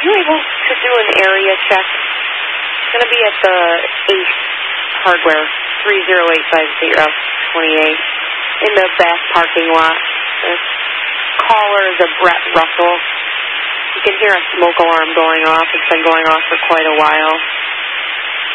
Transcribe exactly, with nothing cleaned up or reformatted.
you able to do an area check? It's going to be at the Ace Hardware, three zero eight five zero twenty-eight, in the back parking lot. The caller is a Brett Russell. You can hear a smoke alarm going off. It's been going off for quite a while.